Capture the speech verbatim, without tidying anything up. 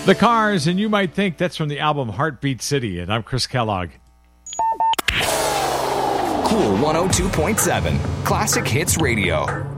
The Cars, and you might think that's from the album Heartbeat City, and I'm Chris Kellogg. Cool one oh two point seven, Classic Hits Radio.